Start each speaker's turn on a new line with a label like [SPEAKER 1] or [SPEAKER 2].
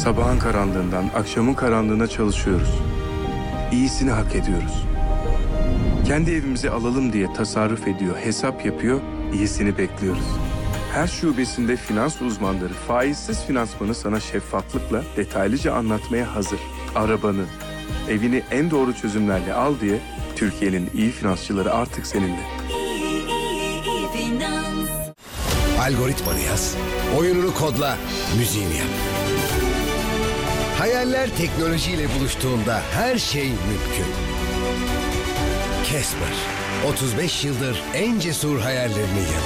[SPEAKER 1] Sabahın karanlığından akşamın karanlığına çalışıyoruz. İyisini hak ediyoruz. Kendi evimizi alalım diye tasarruf ediyor, hesap yapıyor, iyisini bekliyoruz. Her şubesinde finans uzmanları faizsiz finansmanı sana şeffaflıkla detaylıca anlatmaya hazır. Arabanı, evini en doğru çözümlerle al diye Türkiye'nin iyi finansçıları artık seninle.
[SPEAKER 2] Algoritmanı yaz, oyununu kodla, müziğini yap. Hayaller teknolojiyle buluştuğunda her şey mümkün. Casper, 35 yıldır en cesur hayallerini yanı.